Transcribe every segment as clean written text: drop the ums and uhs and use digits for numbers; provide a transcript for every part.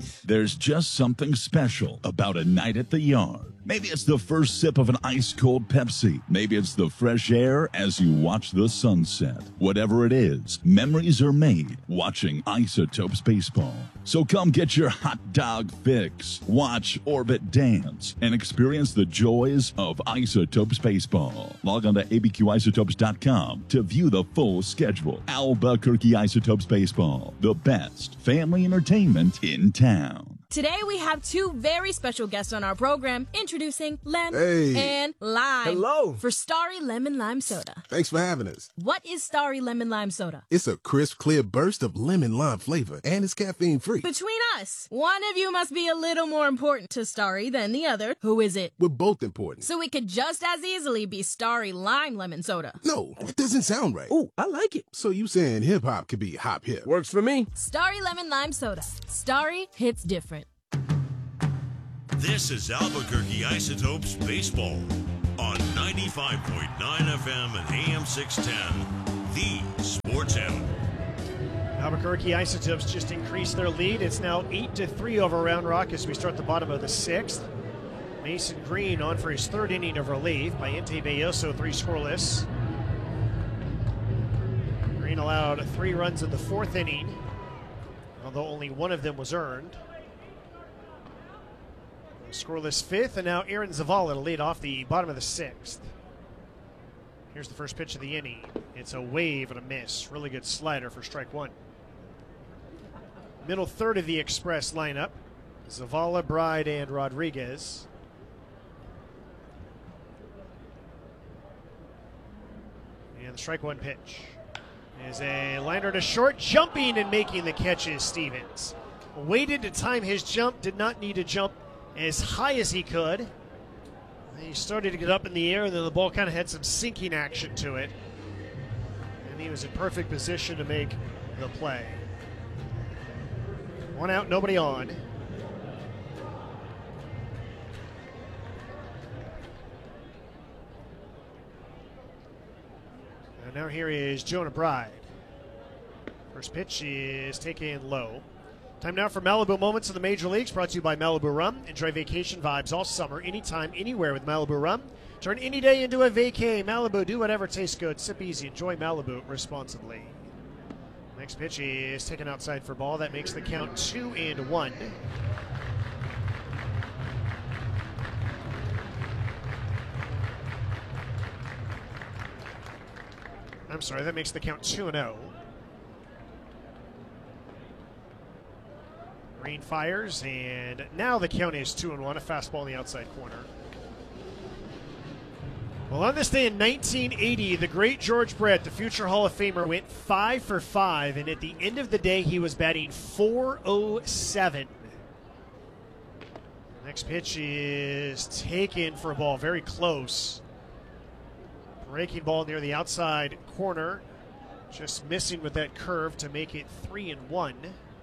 Nice. There's just something special about a night at the yard. Maybe it's the first sip of an ice-cold Pepsi. Maybe it's the fresh air as you watch the sunset. Whatever it is, memories are made watching Isotopes Baseball. So come get your hot dog fix, watch Orbit dance, and experience the joys of Isotopes Baseball. Log on to abqisotopes.com to view the full schedule. Albuquerque Isotopes Baseball, the best family entertainment in town. Today we have two very special guests on our program, introducing Lem and Lime. Hello. For Starry Lemon Lime Soda. Thanks for having us. What is Starry Lemon Lime Soda? It's a crisp, clear burst of lemon lime flavor, and it's caffeine-free. Between us, one of you must be a little more important to Starry than the other. Who is it? We're both important. So it could just as easily be Starry Lime Lemon Soda. No, that doesn't sound right. Ooh, I like it. So you saying hip-hop could be hop-hip? Works for me. Starry Lemon Lime Soda. Starry hits different. This is Albuquerque Isotopes Baseball on 95.9 FM and AM 610, the Sports Animal. Albuquerque Isotopes just increased their lead. It's now 8-3 over Round Rock as we start the bottom of the sixth. Mason Green on for his third inning of relief. Bayente Belloso, 3 scoreless. Green allowed 3 runs in the fourth inning, although only one of them was earned. Scoreless fifth, and now Aaron Zavala to lead off the bottom of the sixth. Here's the first pitch of the inning. It's a wave and a miss. Really good slider for strike one. Middle third of the Express lineup. Zavala, Bride, and Rodriguez. And the strike one pitch is a liner to short, jumping and making the catch is Stevens. Waited to time his jump, did not need to jump as high as he could. He started to get up in the air, and then the ball kind of had some sinking action to it. And he was in perfect position to make the play. 1 out, nobody on. And now here is Jonah Bride. First pitch is taken low. Time now for Malibu Moments in the Major Leagues, brought to you by Malibu Rum. Enjoy vacation vibes all summer, anytime, anywhere with Malibu Rum. Turn any day into a vacay. Malibu, do whatever tastes good. Sip easy. Enjoy Malibu responsibly. Next pitch is taken outside for ball. That makes the count 2-1. I'm sorry, that makes the count 2-0. Green fires, and now the count is 2-1, a fastball in the outside corner. Well, on this day in 1980, the great George Brett, the future Hall of Famer, went 5 for 5, and at the end of the day, he was batting .407. Next pitch is taken for a ball, very close. Breaking ball near the outside corner, just missing with that curve to make it 3-1.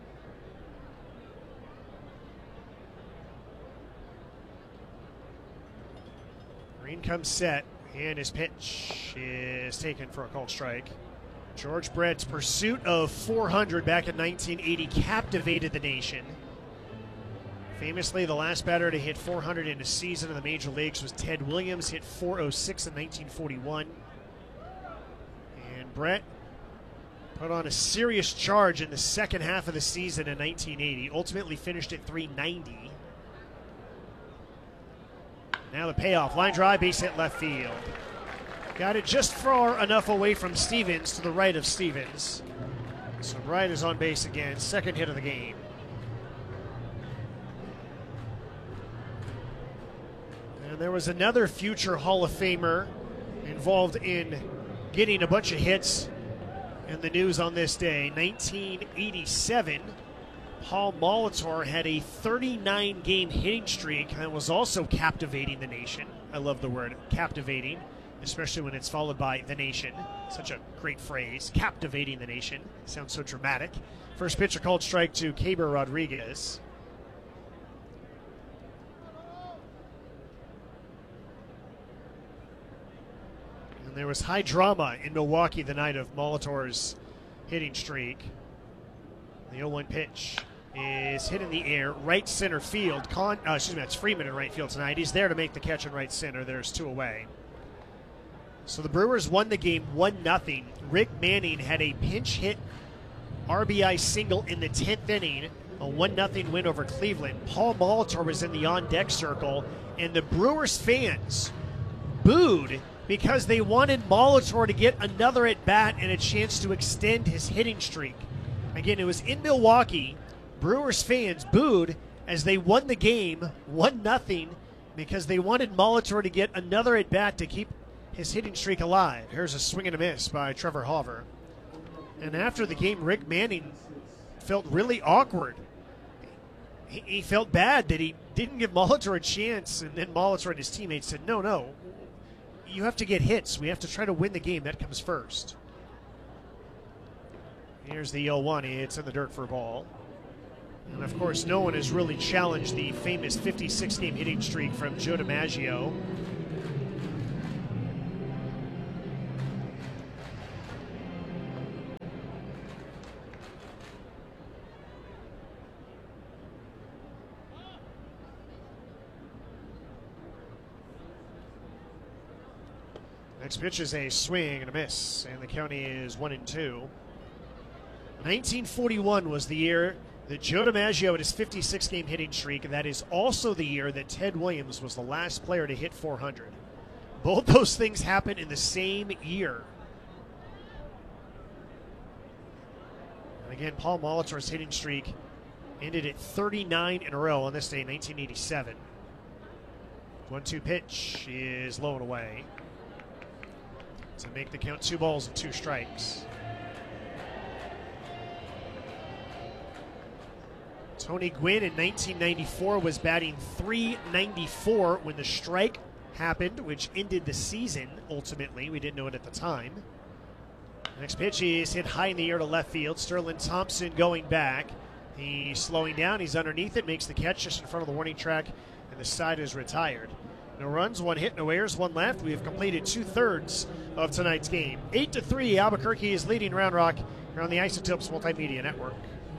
Green comes set, and his pitch is taken for a called strike. George Brett's pursuit of 400 back in 1980 captivated the nation. Famously, the last batter to hit 400 in a season in the major leagues was Ted Williams, hit .406 in 1941. And Brett put on a serious charge in the second half of the season in 1980, ultimately finished at .390. Now the payoff, line drive, base hit left field. Got it just far enough away from Stevens to the right of Stevens. So Bride is on base again, second hit of the game. And there was another future Hall of Famer involved in getting a bunch of hits in the news on this day. 1987. Paul Molitor had a 39-game hitting streak and was also captivating the nation. I love the word captivating, especially when it's followed by the nation. Such a great phrase, captivating the nation. Sounds so dramatic. First pitch, a called strike to Keibert Rodriguez. And there was high drama in Milwaukee the night of Molitor's hitting streak. The 0-1 pitch is hit in the air, right center field. That's Freeman in right field tonight. He's there to make the catch in right center. There's 2 away. So the Brewers won the game 1-0. Rick Manning had a pinch hit RBI single in the 10th inning, a 1-0 win over Cleveland. Paul Molitor was in the on-deck circle, and the Brewers fans booed because they wanted Molitor to get another at-bat and a chance to extend his hitting streak. Again, it was in Milwaukee. Brewers fans booed as they won the game 1-0 because they wanted Molitor to get another at-bat to keep his hitting streak alive. Here's a swing and a miss by Trevor Hauver. And after the game, Rick Manning felt really awkward. He felt bad that he didn't give Molitor a chance, and then Molitor and his teammates said, no, you have to get hits. We have to try to win the game. That comes first. Here's the 0-1. It's in the dirt for a ball. And, of course, no one has really challenged the famous 56-game hitting streak from Joe DiMaggio. Next pitch is a swing and a miss, and the count is 1-2. 1941 was the year that Joe DiMaggio had his 56-game hitting streak, and that is also the year that Ted Williams was the last player to hit 400. Both those things happened in the same year. And again, Paul Molitor's hitting streak ended at 39 in a row on this day in 1987. 1-2 pitch is low and away to make the count 2 balls and 2 strikes. Tony Gwynn in 1994 was batting .394 when the strike happened, which ended the season ultimately. We didn't know it at the time. Next pitch is hit high in the air to left field. Sterling Thompson going back. He's slowing down. He's underneath it, makes the catch just in front of the warning track, and the side is retired. No runs, 1 hit, no errors, 1 left. We have completed 2/3 of tonight's game. 8-3, Albuquerque is leading Round Rock here on the Isotopes Multimedia Network.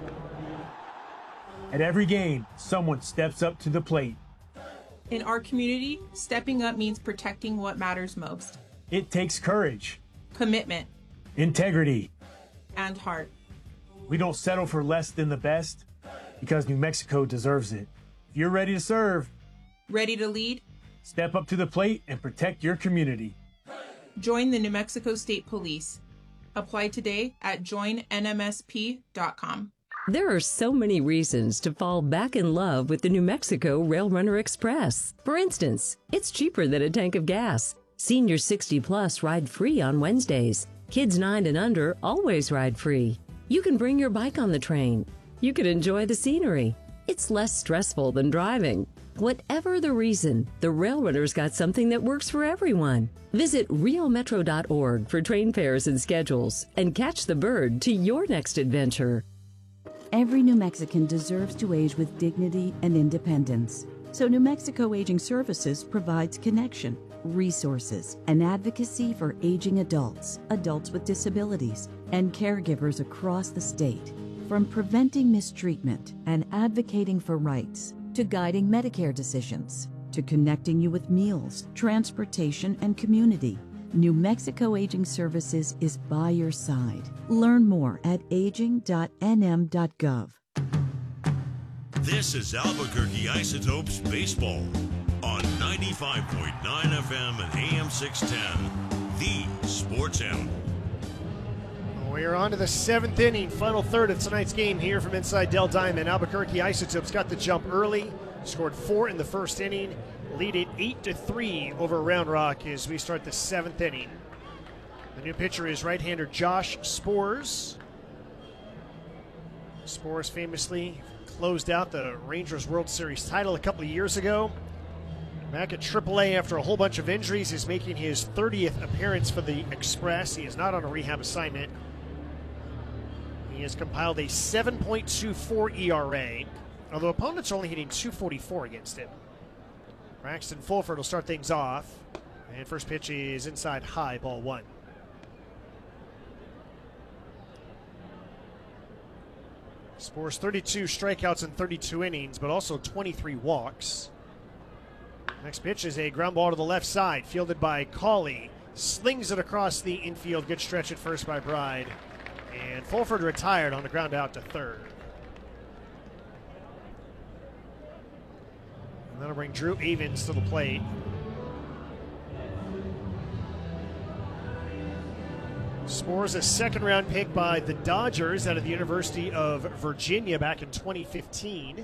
At every game, someone steps up to the plate. In our community, stepping up means protecting what matters most. It takes courage, commitment, integrity, and heart. We don't settle for less than the best because New Mexico deserves it. If you're ready to serve, ready to lead, step up to the plate and protect your community. Join the New Mexico State Police. Apply today at joinnmsp.com. There are so many reasons to fall back in love with the New Mexico Rail Runner Express. For instance, it's cheaper than a tank of gas. Senior 60 plus ride free on Wednesdays. Kids 9 and under always ride free. You can bring your bike on the train. You can enjoy the scenery. It's less stressful than driving. Whatever the reason, the Rail Runner's got something that works for everyone. Visit realmetro.org for train fares and schedules and catch the bird to your next adventure. Every New Mexican deserves to age with dignity and independence. So New Mexico Aging Services provides connection, resources, and advocacy for aging adults, adults with disabilities, and caregivers across the state. From preventing mistreatment and advocating for rights, to guiding Medicare decisions, to connecting you with meals, transportation, and community, New Mexico Aging Services is by your side. Learn more at aging.nm.gov. This is Albuquerque Isotopes Baseball on 95.9 FM and AM 610, the Sports Animal. We're on to the 7th inning, final third of tonight's game here from inside Dell Diamond. Albuquerque Isotopes got the jump early, scored 4 in the first inning, lead it 8-3 over Round Rock as we start the 7th inning. The new pitcher is right-hander Josh Spores. Spores famously closed out the Rangers World Series title a couple of years ago. Back at AAA after a whole bunch of injuries, is making his 30th appearance for the Express. He is not on a rehab assignment. He has compiled a 7.24 ERA, although opponents are only hitting .244 against him. Braxton Fulford will start things off. And first pitch is inside high, ball 1. Spores 32 strikeouts in 32 innings, but also 23 walks. Next pitch is a ground ball to the left side, fielded by Cawley. Slings it across the infield. Good stretch at first by Bride. And Fulford retired on the ground out to third. And that'll bring Drew Avens to the plate. Spores a second-round pick by the Dodgers out of the University of Virginia back in 2015.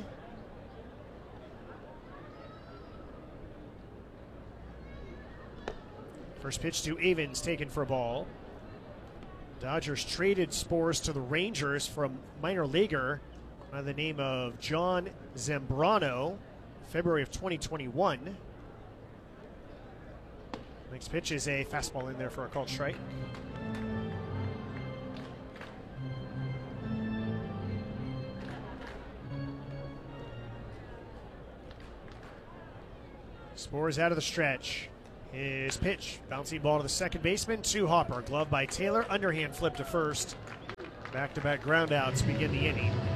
First pitch to Avens, taken for a ball. Dodgers traded Spores to the Rangers from minor leaguer by the name of John Zambrano, February of 2021. Next pitch is a fastball in there for a called strike. Spores out of the stretch. His pitch, bouncing ball to the second baseman, to Hopper. Glove by Taylor, underhand flip to first. Back-to-back groundouts begin the inning.